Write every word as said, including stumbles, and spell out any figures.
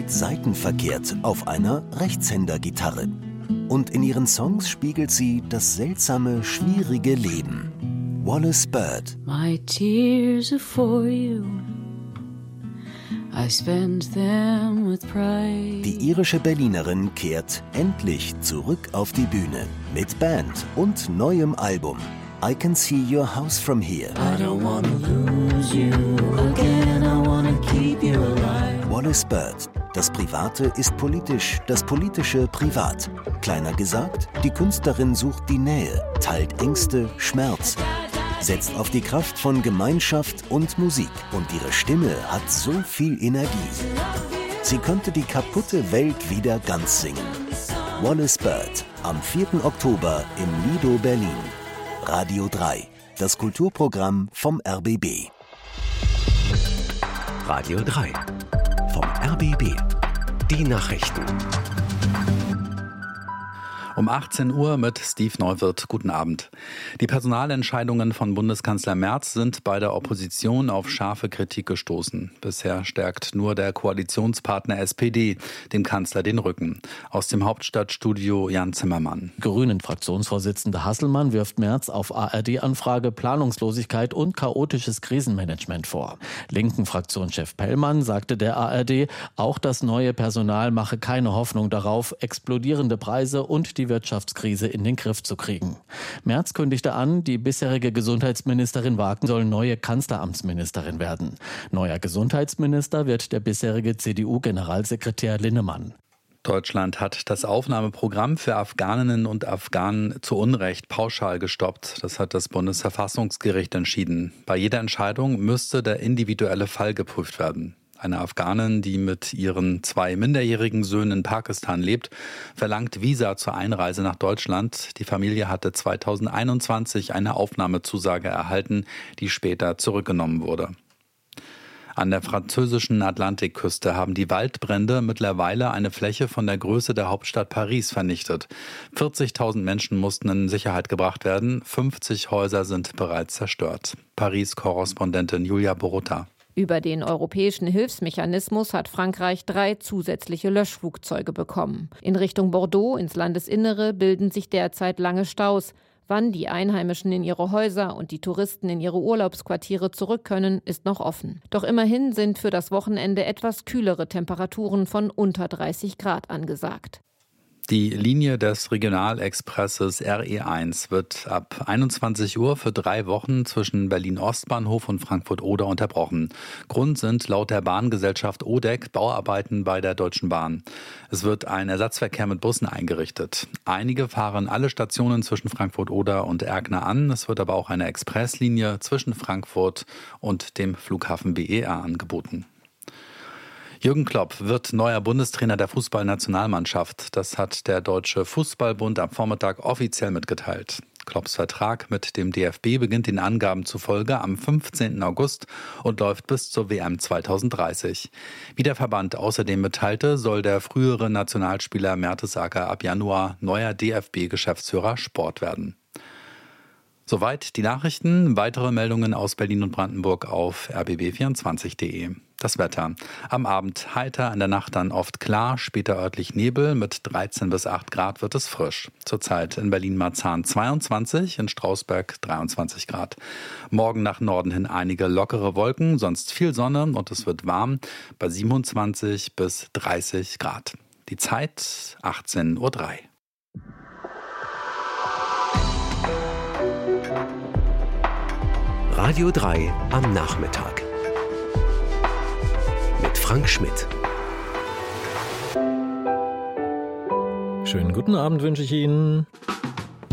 spielt seitenverkehrt auf einer Rechtshändergitarre. Und in ihren Songs spiegelt sie das seltsame, schwierige Leben. Wallis Bird. My tears are for you. I spend them with pride. Die irische Berlinerin kehrt endlich zurück auf die Bühne mit Band und neuem Album. I Can See Your House From Here. I don't wanna lose you again, I wanna keep you alive. Wallis Bird. Das Private ist politisch, das Politische privat. Kleiner gesagt, die Künstlerin sucht die Nähe, teilt Ängste, Schmerz, setzt auf die Kraft von Gemeinschaft und Musik. Und ihre Stimme hat so viel Energie. Sie könnte die kaputte Welt wieder ganz singen. Wallis Bird am vierten Oktober im Lido Berlin. Radio drei, das Kulturprogramm vom R B B. Radio drei vom R B B. Die Nachrichten. Um achtzehn Uhr mit Steve Neuwirth. Guten Abend. Die Personalentscheidungen von Bundeskanzler Merz sind bei der Opposition auf scharfe Kritik gestoßen. Bisher stärkt nur der Koalitionspartner S P D dem Kanzler den Rücken. Aus dem Hauptstadtstudio Jan Zimmermann. Grünen-Fraktionsvorsitzender Hasselmann wirft Merz auf A R D-Anfrage Planungslosigkeit und chaotisches Krisenmanagement vor. Linken-Fraktionschef Pellmann sagte der A R D, auch das neue Personal mache keine Hoffnung darauf, explodierende Preise und die Wirtschaftskrise in den Griff zu kriegen. Merz kündigte an, die bisherige Gesundheitsministerin Wagen soll neue Kanzleramtsministerin werden. Neuer Gesundheitsminister wird der bisherige C D U-Generalsekretär Linnemann. Deutschland hat das Aufnahmeprogramm für Afghaninnen und Afghanen zu Unrecht pauschal gestoppt. Das hat das Bundesverfassungsgericht entschieden. Bei jeder Entscheidung müsste der individuelle Fall geprüft werden. Eine Afghanin, die mit ihren zwei minderjährigen Söhnen in Pakistan lebt, verlangt Visa zur Einreise nach Deutschland. Die Familie hatte zweitausendeinundzwanzig eine Aufnahmezusage erhalten, die später zurückgenommen wurde. An der französischen Atlantikküste haben die Waldbrände mittlerweile eine Fläche von der Größe der Hauptstadt Paris vernichtet. vierzigtausend Menschen mussten in Sicherheit gebracht werden. fünfzig Häuser sind bereits zerstört. Paris-Korrespondentin Julia Borota. Über den europäischen Hilfsmechanismus hat Frankreich drei zusätzliche Löschflugzeuge bekommen. In Richtung Bordeaux ins Landesinnere bilden sich derzeit lange Staus. Wann die Einheimischen in ihre Häuser und die Touristen in ihre Urlaubsquartiere zurück können, ist noch offen. Doch immerhin sind für das Wochenende etwas kühlere Temperaturen von unter dreißig Grad angesagt. Die Linie des Regionalexpresses R E eins wird ab einundzwanzig Uhr für drei Wochen zwischen Berlin-Ostbahnhof und Frankfurt-Oder unterbrochen. Grund sind laut der Bahngesellschaft O D E C Bauarbeiten bei der Deutschen Bahn. Es wird ein Ersatzverkehr mit Bussen eingerichtet. Einige fahren alle Stationen zwischen Frankfurt-Oder und Erkner an. Es wird aber auch eine Expresslinie zwischen Frankfurt und dem Flughafen B E R angeboten. Jürgen Klopp wird neuer Bundestrainer der Fußballnationalmannschaft. Das hat der Deutsche Fußballbund am Vormittag offiziell mitgeteilt. Klopps Vertrag mit dem D F B beginnt den Angaben zufolge am fünfzehnten August und läuft bis zur W M zweitausenddreißig. Wie der Verband außerdem mitteilte, soll der frühere Nationalspieler Mertesacker ab Januar neuer D F B-Geschäftsführer Sport werden. Soweit die Nachrichten. Weitere Meldungen aus Berlin und Brandenburg auf r b b vierundzwanzig punkt de. Das Wetter. Am Abend heiter, in der Nacht dann oft klar, später örtlich Nebel. Mit dreizehn bis acht Grad wird es frisch. Zurzeit in Berlin-Marzahn zweiundzwanzig, in Strausberg dreiundzwanzig Grad. Morgen nach Norden hin einige lockere Wolken, sonst viel Sonne und es wird warm bei siebenundzwanzig bis dreißig Grad. Die Zeit achtzehn Uhr drei. Radio drei am Nachmittag. Mit Frank Schmidt. Schönen guten Abend wünsche ich Ihnen.